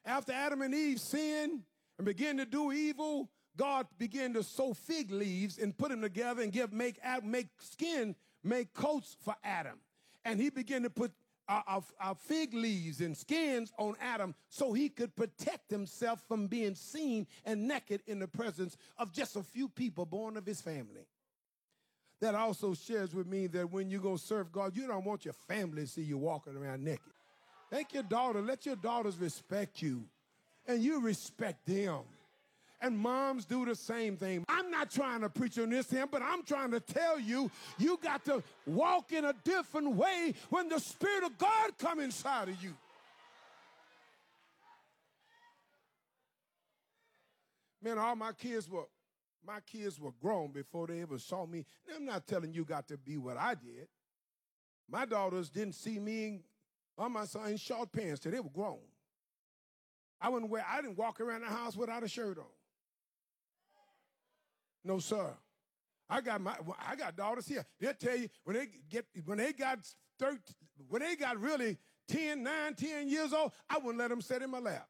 After Adam and Eve sinned and began to do evil, God began to sew fig leaves and put them together and make coats for Adam. And he began to put fig leaves and skins on Adam so he could protect himself from being seen and naked in the presence of just a few people born of his family. That also shares with me that when you go serve God, you don't want your family to see you walking around naked. Thank your daughter. Let your daughters respect you, and you respect them. And moms do the same thing. I'm not trying to preach on this here, but I'm trying to tell you, you got to walk in a different way when the Spirit of God comes inside of you. Man, all my kids were grown before they ever saw me. And I'm not telling you got to be what I did. My daughters didn't see me on my son in short pants till they were grown. I didn't walk around the house without a shirt on. No, sir. I got daughters here. They'll tell you when they got really 10 years old, I wouldn't let them sit in my lap.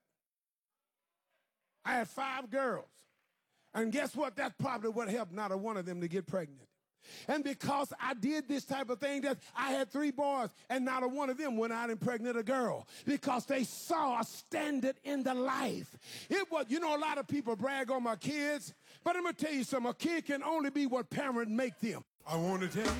I had 5 girls. And guess what? That's probably what helped not a one of them to get pregnant. And because I did this type of thing, that I had 3 boys, and not a one of them went out and pregnant a girl because they saw a standard in the life. It was, a lot of people brag on my kids, but I'm going to tell you something. A kid can only be what parents make them. I want to tell you.